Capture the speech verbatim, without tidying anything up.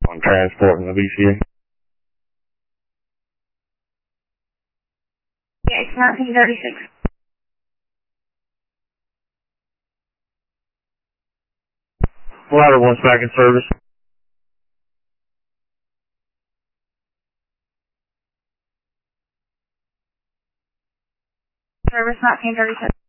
on transport in the B C A. Yeah, it's nineteen thirty-six. Ladder one's back in service. Service nineteen thirty-six.